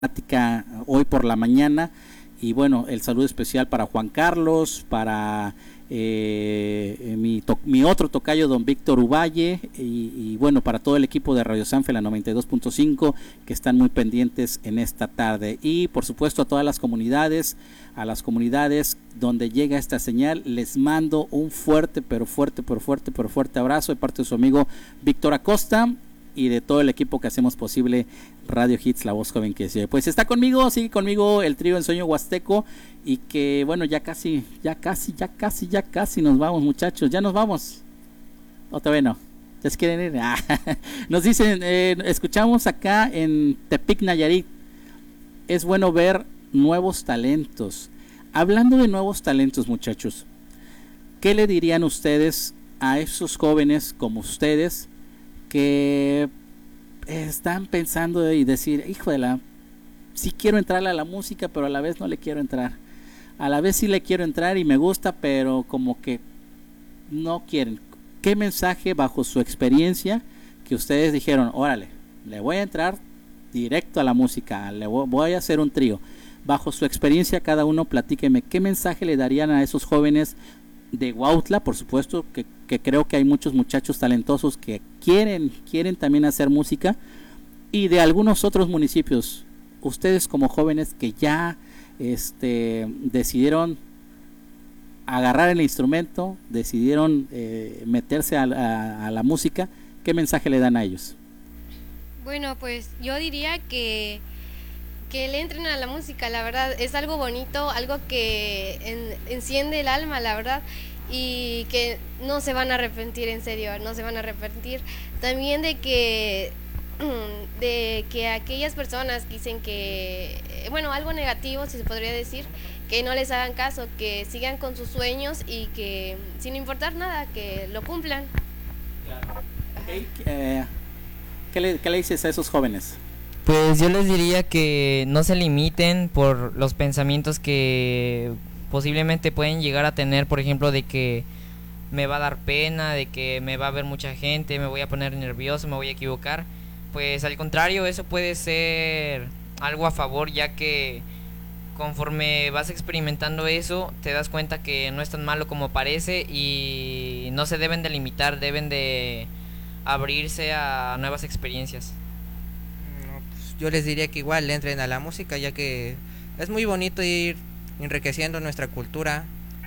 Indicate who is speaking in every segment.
Speaker 1: hoy por la mañana. Y bueno, el saludo especial para Juan Carlos, para mi otro tocayo, don Víctor Uvalle, y bueno, para todo el equipo de Radio Sanfe, la 92.5, que están muy pendientes en esta tarde. Y por supuesto a todas las comunidades, a las comunidades donde llega esta señal, les mando un fuerte, pero fuerte abrazo de parte de su amigo Víctor Acosta y de todo el equipo que hacemos posible Radio Hits, la voz joven que sigue. Pues está conmigo, sigue conmigo el trío Ensueño Huasteco, y que bueno, ya casi nos vamos, muchachos, ya nos vamos. Otra vez no, ya se quieren ir. Nos dicen, escuchamos acá en Tepic, Nayarit, es bueno ver nuevos talentos. Hablando de nuevos talentos, muchachos, ¿qué le dirían ustedes a esos jóvenes como ustedes que están pensando y decir, hijo de la, sí quiero entrarle a la música, pero a la vez no le quiero entrar, a la vez sí le quiero entrar y me gusta, pero como que no quieren? ¿Qué mensaje, bajo su experiencia, que ustedes dijeron, órale, le voy a entrar directo a la música, voy a hacer un trío? Bajo su experiencia, cada uno platíqueme, ¿qué mensaje le darían a esos jóvenes de Huautla? Por supuesto que creo que hay muchos muchachos talentosos que quieren también hacer música, y de algunos otros municipios. Ustedes como jóvenes que ya decidieron agarrar el instrumento, decidieron meterse a la música, ¿qué mensaje le dan a ellos?
Speaker 2: Bueno, pues yo diría que le entren a la música, la verdad, es algo bonito, algo que enciende el alma, la verdad, y que no se van a arrepentir, en serio, no se van a arrepentir. También de que aquellas personas que dicen que, bueno, algo negativo, si se podría decir, que no les hagan caso, que sigan con sus sueños y que sin importar nada, que lo cumplan.
Speaker 1: Claro. Okay. ¿Qué le dices a esos jóvenes?
Speaker 3: Pues yo les diría que no se limiten por los pensamientos que posiblemente pueden llegar a tener, por ejemplo, de que me va a dar pena, de que me va a ver mucha gente, me voy a poner nervioso, me voy a equivocar. Pues al contrario, eso puede ser algo a favor, ya que conforme vas experimentando eso, te das cuenta que no es tan malo como parece, y no se deben de limitar, deben de abrirse a nuevas experiencias.
Speaker 4: Yo les diría que igual le entren a la música, ya que es muy bonito ir enriqueciendo nuestra cultura.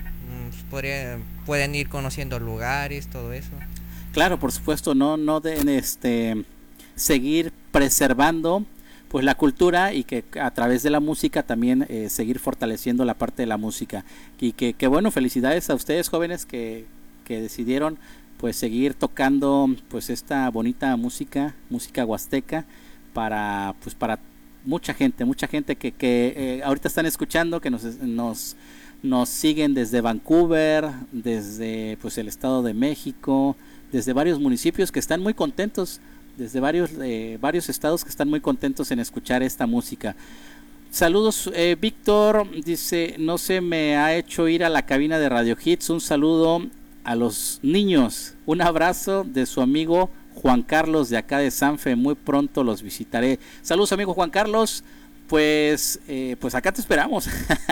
Speaker 4: Pueden ir conociendo lugares, todo eso.
Speaker 1: Claro, por supuesto, no deben seguir preservando pues la cultura, y que a través de la música también seguir fortaleciendo la parte de la música. Y que bueno, felicidades a ustedes, jóvenes, que decidieron pues seguir tocando pues esta bonita música huasteca para mucha gente que ahorita están escuchando, que nos siguen desde Vancouver, desde pues el Estado de México, desde varios municipios que están muy contentos, desde varios estados que están muy contentos en escuchar esta música. Saludos, Víctor dice, no se me ha hecho ir a la cabina de Radio Hits, un saludo a los niños, un abrazo de su amigo Juan Carlos de acá de Sanfe, muy pronto los visitaré. Saludos, amigo Juan Carlos. Pues acá te esperamos.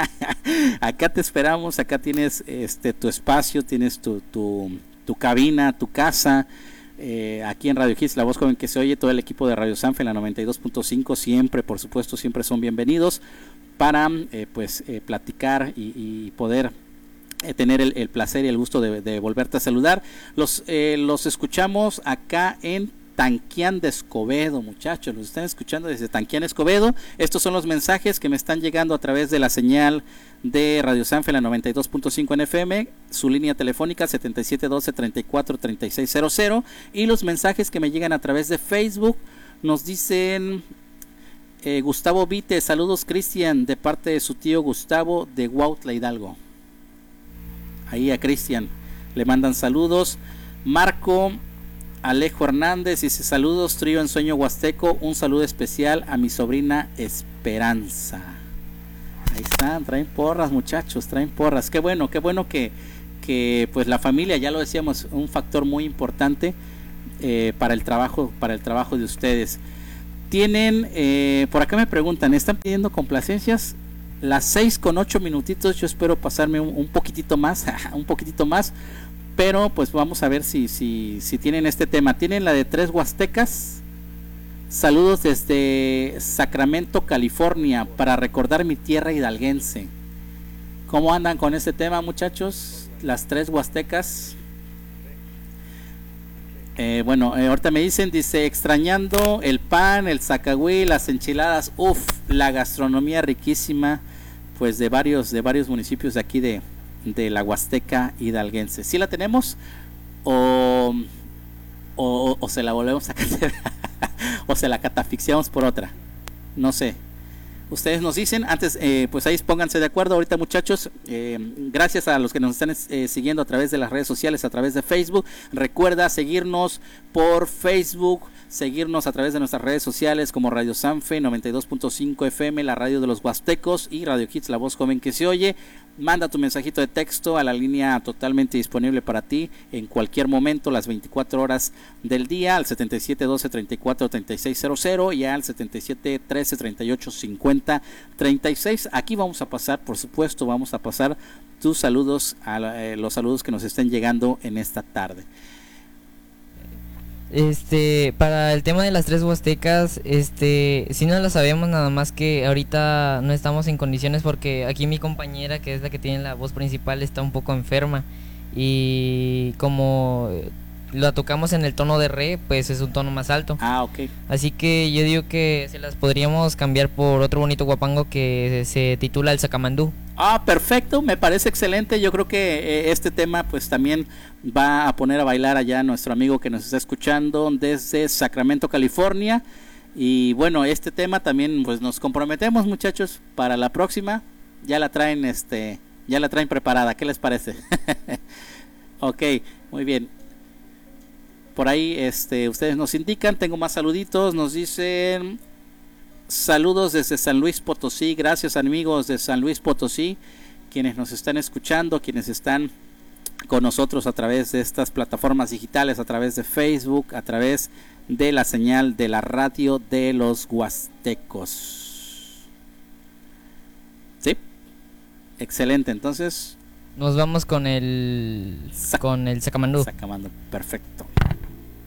Speaker 1: Acá tienes tu espacio, tienes tu cabina, tu casa. Aquí en Radio Hits, la voz joven que se oye, todo el equipo de Radio Sanfe en la 92.5, siempre, por supuesto, siempre son bienvenidos para platicar y poder tener el placer y el gusto de volverte a saludar. Los escuchamos acá en Tanquián de Escobedo, muchachos, los están escuchando desde Tanquián Escobedo. Estos son los mensajes que me están llegando a través de la señal de Radio Sanfe, la 92.5 en FM, su línea telefónica 7712-343600, y los mensajes que me llegan a través de Facebook. Nos dicen Gustavo Vite, saludos Cristian, de parte de su tío Gustavo de Huautla, Hidalgo. Ahí a Cristian le mandan saludos. Marco Alejo Hernández dice, saludos trío Ensueño Huasteco, un saludo especial a mi sobrina Esperanza. Ahí están, traen porras, muchachos, traen porras. Qué bueno que pues la familia, ya lo decíamos, un factor muy importante para el trabajo de ustedes. Tienen, por acá me preguntan, ¿están pidiendo complacencias? Las 6:08 yo espero pasarme un poquitito más, un poquitito más, pero pues vamos a ver si tienen este tema. Tienen la de Tres Huastecas. Saludos desde Sacramento, California, para recordar mi tierra hidalguense. ¿Cómo andan con este tema, muchachos? Las Tres Huastecas. Ahorita me dice, extrañando el pan, el zacahuil, las enchiladas, la gastronomía riquísima, pues de varios municipios de aquí de la Huasteca hidalguense. ¿Sí la tenemos? ¿O se la volvemos a cantar? ¿O se la catafixiamos por otra? No sé. Ustedes nos dicen, antes pues ahí pónganse de acuerdo ahorita, muchachos. Gracias a los que nos están siguiendo a través de las redes sociales, a través de Facebook. Recuerda seguirnos por Facebook, seguirnos a través de nuestras redes sociales como Radio Sanfe 92.5 FM, la radio de los Huastecos, y Radio Hits, la voz joven que se oye. Manda tu mensajito de texto a la línea totalmente disponible para ti en cualquier momento, las 24 horas del día, al 7712-343600 y al 7713-3850-36. Aquí vamos a pasar, por supuesto, tus saludos, los saludos que nos estén llegando en esta tarde.
Speaker 3: Para el tema de las Tres Huastecas, si no lo sabemos, nada más que ahorita no estamos en condiciones porque aquí mi compañera, que es la que tiene la voz principal, está un poco enferma, y como la tocamos en el tono de re, pues es un tono más alto.
Speaker 1: Ok.
Speaker 3: Así que yo digo que se las podríamos cambiar por otro bonito guapango que se titula El Sacamandú.
Speaker 1: Perfecto, me parece excelente. Yo creo que este tema pues también va a poner a bailar allá a nuestro amigo que nos está escuchando desde Sacramento, California. Y bueno, este tema también pues nos comprometemos, muchachos, para la próxima. Ya la traen preparada. ¿Qué les parece? Ok, muy bien. Por ahí ustedes nos indican, tengo más saluditos, nos dicen saludos desde San Luis Potosí. Gracias, amigos de San Luis Potosí, quienes nos están escuchando, quienes están con nosotros a través de estas plataformas digitales, a través de Facebook, a través de la señal de la radio de los Huastecos. Sí, excelente. Entonces
Speaker 3: nos vamos con el Sacamandú.
Speaker 1: Sacamandú, perfecto.